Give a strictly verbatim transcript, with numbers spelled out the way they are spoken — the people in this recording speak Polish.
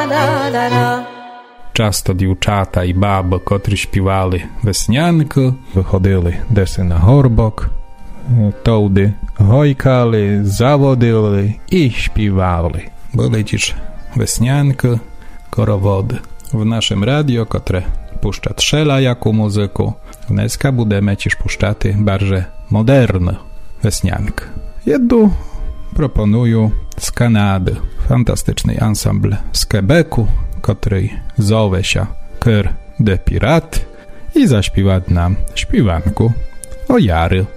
Часто дівчата і баби, котрі співали веснянку, виходили десь на горбок, туди гойкали, заводили і співали. Були ті ж веснянки, хороводи. W naszym radio, które puszcza trzela jako muzyku, dneska budemy ciż puszczaty bardziej moderne wesnianki. Jedną proponuję z Kanady. Fantastyczny ensemble z Quebecu, który zowie się Cœur de Pirate i zaśpiewa nam śpiewanku o Jary.